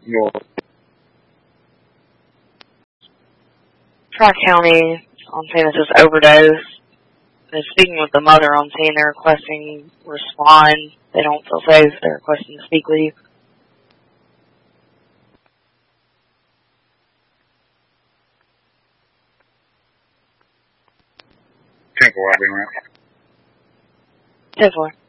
North. Tri-County on saying this is overdose. They're speaking with the mother on saying they're requesting respond. They don't feel safe. They're requesting to speak with you. Temple, I've been around. 10-4.